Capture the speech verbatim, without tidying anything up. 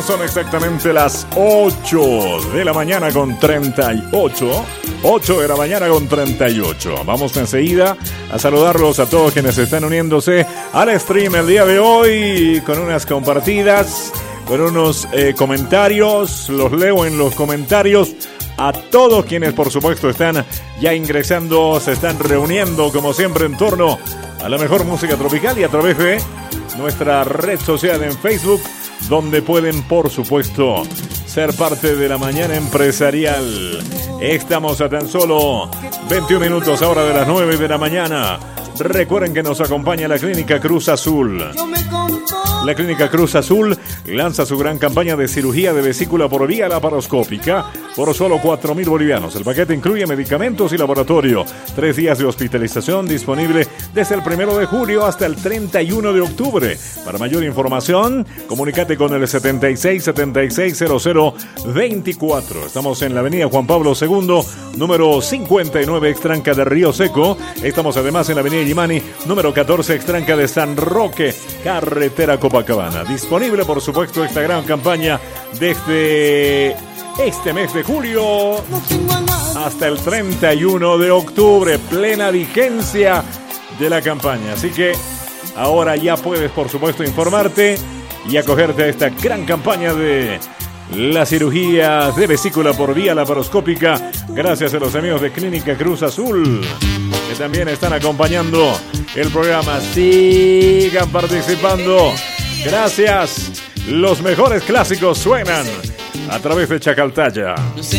Son exactamente las ocho de la mañana con treinta y ocho. ocho de la mañana con treinta y ocho. Vamos enseguida a saludarlos a todos quienes están uniéndose al stream el día de hoy con unas compartidas, con unos eh, comentarios. Los leo en los comentarios. A todos quienes por supuesto están ya ingresando, se están reuniendo como siempre en torno a la mejor música tropical y a través de nuestra red social en Facebook, donde pueden, por supuesto, ser parte de la mañana empresarial. Estamos a tan solo veintiún minutos ahora de las nueve de la mañana. Recuerden que nos acompaña la Clínica Cruz Azul. La Clínica Cruz Azul lanza su gran campaña de cirugía de vesícula por vía laparoscópica por solo cuatro mil bolivianos. El paquete incluye medicamentos y laboratorio. Tres días de hospitalización disponible desde el primero de julio hasta el treinta y uno de octubre. Para mayor información, comunícate con el setenta y seis setenta y seis cero cero veinticuatro. Estamos en la avenida Juan Pablo segundo, número cincuenta y nueve, Extranca de Río Seco. Estamos además en la avenida Yimani, número catorce, Extranca de San Roque, carretera Copacabana. Disponible, por supuesto, esta gran campaña desde este mes de julio hasta el treinta y uno de octubre. Plena vigencia de la campaña. Así que ahora ya puedes, por supuesto, informarte y acogerte a esta gran campaña de la cirugía de vesícula por vía laparoscópica, gracias a los amigos de Clínica Cruz Azul, que también están acompañando el programa. Sigan participando. Gracias. Los mejores clásicos suenan a través de Chacaltaya.